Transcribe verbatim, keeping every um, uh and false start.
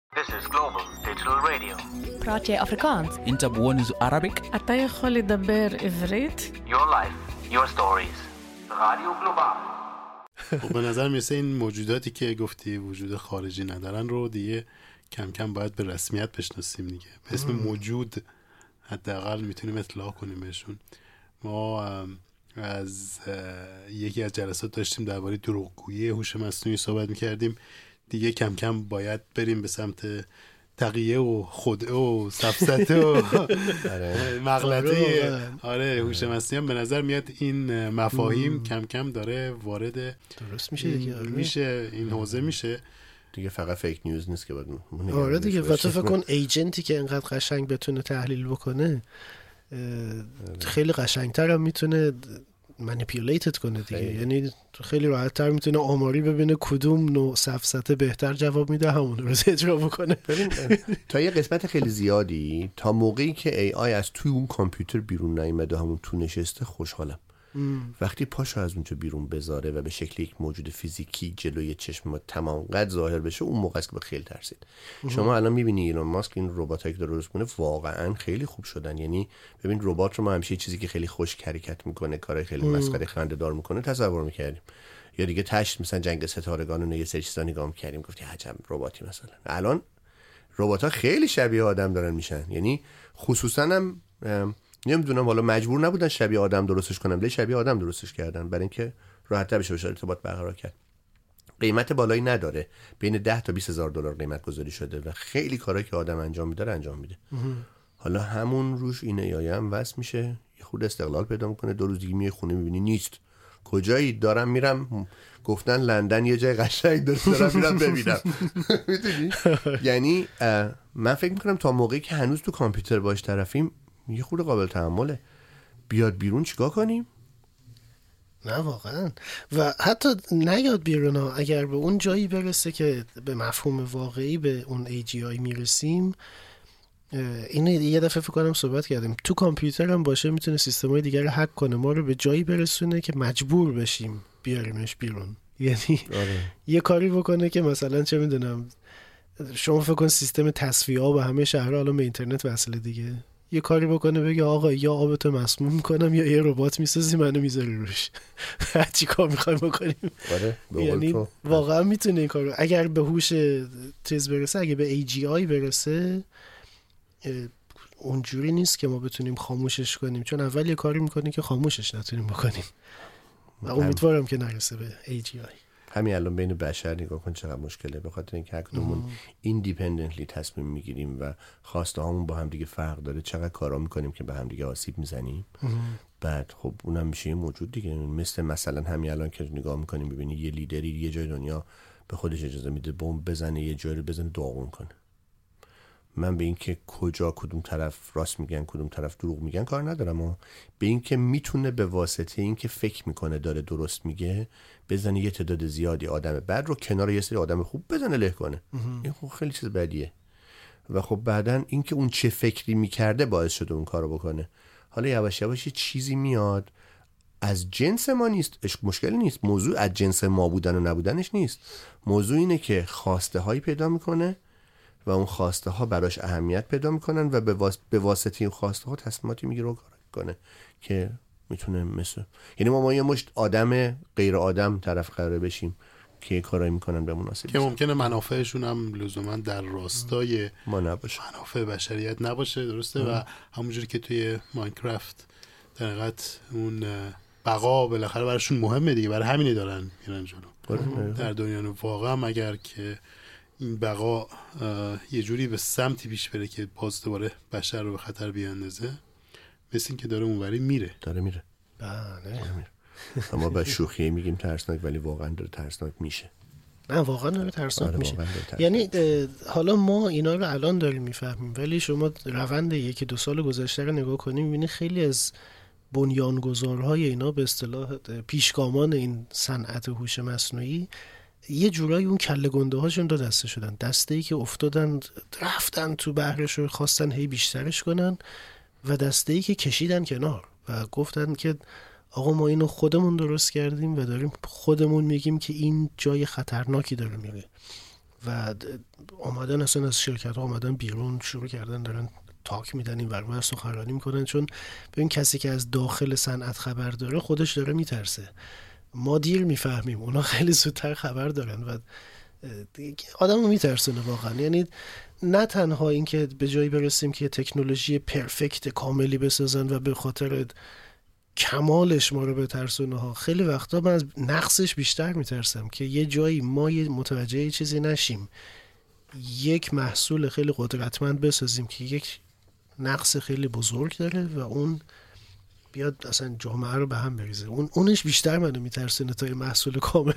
This is Global Digital Radio. براتي أفريكانس. أنت بونز Arabic. אתה יכול לדבר עברית? Your life, your stories. رادیو گلوبال. خب به نظر میرسه این موجوداتی که گفتی وجود خارجی ندارن رو دیگه کم کم باید به رسمیت بشناسیم دیگه. به اسم موجود حداقل میتونیم اطلاع کنیم بهشون. ما از یکی از جلسات داشتیم درباره دروغگویی هوش مصنوعی صحبت میکردیم. دیگه کم کم باید بریم به سمت تقیه و خدعه و سفسطه و مغلطه. آره هوش مصنوعی به نظر میاد این مفاهیم کم کم داره وارد درست میشه دیگه. میشه این حوزه میشه دیگه. فقط فیک نیوز نیست که باید مونه. آره دیگه. و تو فکر کن ایجنتی که اینقدر قشنگ بتونه تحلیل بکنه خیلی قشنگتر هم میتونه منیپیولیتت کنه دیگه. یعنی خیلی راحت تر میتونه آماری ببینه کدوم نوع سفسطه بهتر جواب میده همون رو اجرا بکنه. ببین تا یه قسمت خیلی زیادی تا موقعی که ای آی از توی اون کامپیوتر بیرون نیامده همون تو نشسته خوشحالم. ام. وقتی پاشو از اونجا بیرون بذاره و به شکل یک موجود فیزیکی جلوی چشم ما تمام قد ظاهر بشه اون موقع است که خیلی ترسید. ام. شما الان میبینی ایلون ماسک این رباتایی که درست کنه واقعا خیلی خوب شدن. یعنی ببین ربات رو ما همیشه چیزی که خیلی خوش حرکت میکنه کارهای خیلی مسخره خنده دار میکنه تصور میکردیم. یا دیگه تشت مثلا جنگ ستارگان و یه سری چیزا نگاه میکردیم گفتی عجب رباتی مثلا. الان ربات‌ها خیلی شبیه آدم دارن میشن. یعنی خصوصا هم نمیدونم حالا مجبور نبودن شبیه آدم درستش کنن ولی شبیه آدم درستش کردن برای اینکه راحت‌تر بشه بشه ارتباط برقرار کرد. قیمت بالایی نداره. بین ده تا بیست هزار دلار قیمت گذاری شده و خیلی کارهایی که آدم انجام میده انجام میده. حالا همون روش این ای آی هم واسه میشه یه خود استقلال پیدا میکنه. دو روز دیگه میای خونه میبینی نیست. کجایی؟ دارم میرم گفتن لندن یه جای قشنگ داره دارم میرم ببینم. میدونی؟ یعنی من فکر میکنم تا موقعی که هنوز تو کامپیوتر باش طرفیم یه خورده قابل تحمله. بیاد بیرون چیکار کنیم؟ نه واقعا. و حتی نیاد بیرون ها. اگر به اون جایی برسه که به مفهوم واقعی به اون ای جی آی میرسیم، اینو یه دفعه فکر کنم صحبت کردیم، تو کامپیوتر هم باشه میتونه سیستم‌های دیگر رو هک کنه، ما رو به جایی برسونه که مجبور بشیم بیاریمش بیرون. یعنی آره. یه کاری بکنه که مثلا چه میدونم شما فکر کن سیستم تصفیه آب همه شهرها الان به اینترنت وصله دیگه، یه کاری بکنه بگه آقا یا آبتو مسموم میکنم یا یه ربات میسازی منو میذاری روش. چی کار میخوایم بکنیم؟ آره یعنی واقعا میتونه این کارو اگر به هوش چیز برسه، اگه به ای جی آی برسه اونجوری نیست که ما بتونیم خاموشش کنیم، چون اول یه کاری میکنیم که خاموشش نتونیم بکنیم و امیدوارم که نرسه به ای جی آی. همین الان بین بشر نگاه کن چقدر مشکله، به خاطر اینکه هر کدومون ایندیپندنتلی تصمیم میگیریم و خواسته هامون با هم دیگه فرق داره، چقدر کارا میکنیم که به هم دیگه آسیب میزنیم. بعد خب اونم میشه موجود دیگه. مثل مثلا همین الان که نگاه میکنیم ببینی یه لیدری یه جای دنیا به خودش اجازه میده بمب بزنه، یه جایی رو بزنه داغون کنه. من به این که کجا کدوم طرف راست میگن کدوم طرف دروغ میگن کار ندارم، اما به این که میتونه به واسطه این که فکر میکنه داره درست میگه بزنه یه تعداد زیادی آدم بد رو کنار یه سری آدم خوب بزنه له کنه، این خب خیلی چیز بدیه. و خب بعدن این که اون چه فکری میکرده باعث شده اون کارو بکنه. حالا یواش یواش یه چیزی میاد از جنس ما نیست، مشکلی نیست، موضوع از جنس ما بودن و نبودنش نیست، موضوع اینه که خواسته هایی پیدا میکنه و اون خواسته ها براش اهمیت پیدا میکنن و به, واس... به واسطه این خواسته ها تصمیماتی میگیره و کار کنه که میتونه مثل یعنی ما ما یه مشت آدم غیر آدم طرف قرار بشیم که کارایی میکنن به مناسب که ممکنه منافعشون هم لزوما در راستای ما نباشه، منافع بشریت نباشه. درسته. و همونجوری که توی ماینکرافت در حقیقت اون بقا بالاخره براشون مهمه دیگه، برای همینه دارن میرن جلو در دنیا. واقعا اگر که این بقا یه جوری به سمتی پیش بره که باز دوباره بشر رو به خطر بیاندازه، مثل این که داره اونوری میره داره میره بله. اما با شوخی میگیم ترسناک ولی واقعا داره ترسناک میشه. نه واقعا داره ترسناک آره میشه. ترسناک. یعنی حالا ما اینا رو الان داریم میفهمیم ولی شما روند یکی دو سال گذشته رو نگاه کنیم میبینی خیلی از بنیانگذارهای اینا به اصطلاح پیشگامان این صنعت هوش مصنوعی یه جورایی اون کله گنده هاشون دو دسته شدن. دسته ای که افتادن رفتن تو بحرش رو خواستن هی بیشترش کنن و دسته ای که کشیدن کنار و گفتن که آقا ما اینو خودمون درست کردیم و داریم خودمون میگیم که این جای خطرناکی داره میره. و آمدن اصلا از شرکت ها آمدن بیرون شروع کردن دارن تاک میدن این ورمه سخنرانی میکنن، چون ببین کسی که از داخل صنعت خبر داره خودش داره میترسه. ما دیر میفهمیم، اونا خیلی زودتر خبر دارن و آدمو میترسونه واقعا. یعنی نه تنها این که به جایی برسیم که تکنولوژی پرفکت کاملی بسازن و به خاطر کمالش ما رو بترسونه ها، خیلی وقتا من از نقصش بیشتر میترسم که یه جایی ما یه متوجه یه چیزی نشیم، یک محصول خیلی قدرتمند بسازیم که یک نقص خیلی بزرگ داره و اون بیاد اصلا جامعه رو به هم بریزه. اون اونش بیشتر منو میترسونه تا یه محصول کامل